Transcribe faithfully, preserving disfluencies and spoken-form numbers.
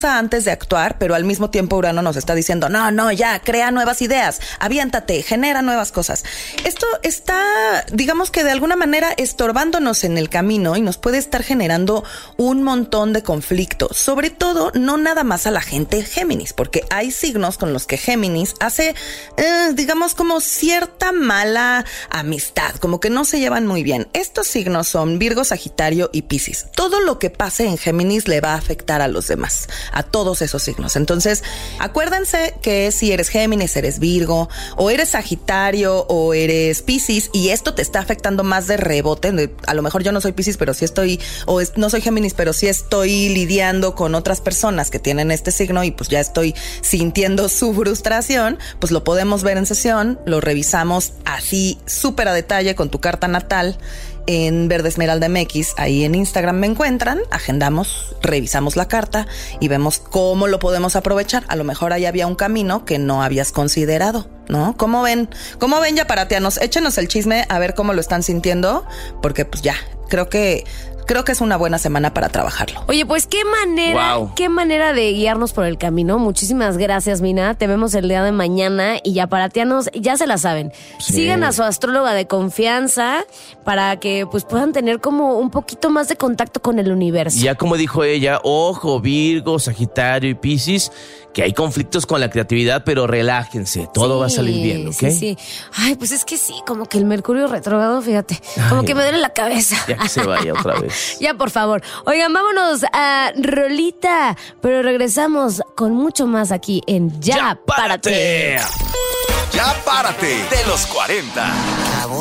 antes de actuar, pero al mismo tiempo Urano nos está diciendo, no, no, ya, crea nuevas ideas, aviéntate, genera nuevas cosas. Esto está, digamos que de alguna manera estorbándonos en el camino y nos puede estar generando un montón de conflictos, sobre todo no nada más a la gente Géminis, porque hay signos con los que Géminis hace, eh, digamos, como cierta mala amistad, como que no se llevan muy bien. Estos signos son Virgo, Sagitario y Piscis. Todo lo que pase en Géminis le va a afectar a los demás, a todos esos signos. Entonces, acuérdense que si eres Géminis, eres Virgo, o eres Sagitario, o eres Piscis, y esto te está afectando más de rebote. A lo mejor yo no soy Piscis, pero sí estoy, o es, no soy Géminis, pero sí estoy lidiando con otras personas que tienen este signo y pues ya estoy sintiendo su frustración, pues lo podemos ver en sesión, lo revisamos así súper a detalle con tu carta natal en Verde Esmeralda M X, ahí en Instagram me encuentran, agendamos, revisamos la carta y vemos cómo lo podemos aprovechar. A lo mejor ahí había un camino que no habías considerado, ¿no? ¿Cómo ven? ¿Cómo ven, yaparatianos? Échenos el chisme a ver cómo lo están sintiendo, porque pues ya, creo que Creo que es una buena semana para trabajarlo. Oye, pues qué manera, wow. qué manera de guiarnos por el camino. Muchísimas gracias, Mina. Te vemos el día de mañana y yaparatianos, ya se la saben. Sí. Sigan a su astróloga de confianza para que pues puedan tener como un poquito más de contacto con el universo. Ya como dijo ella, ojo, Virgo, Sagitario y Piscis, que hay conflictos con la creatividad, pero relájense, todo sí, va a salir bien, ¿ok? Sí, sí. Ay, pues es que sí, como que el Mercurio retrógrado, fíjate, como Ay, que me duele la cabeza. Ya que se vaya otra vez. Ya, por favor. Oigan, vámonos a rolita, pero regresamos con mucho más aquí en Ya, Ya Párate. Ya Párate de los cuarenta.